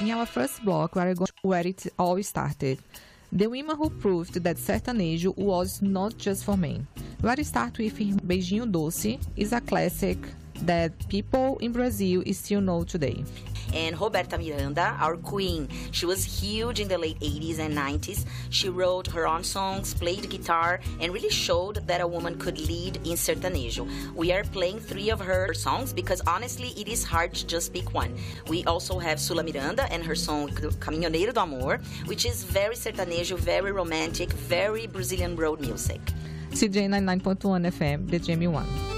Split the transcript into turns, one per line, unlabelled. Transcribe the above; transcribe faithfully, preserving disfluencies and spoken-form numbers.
in our first block, we are going to where it all started. The women who proved that sertanejo was not just for men. Let's start with Beijinho Doce. Is a classic that people in Brazil still know today.
And Roberta Miranda, our queen, she was huge in the late eighties and nineties. She wrote her own songs, played guitar, and really showed that a woman could lead in sertanejo. We are playing three of her songs because honestly, it is hard to just pick one. We also have Sula Miranda and her song Caminhoneiro do Amor, which is very sertanejo, very romantic, very Brazilian road music.
C J ninety-nine point one F M, the Jamie One.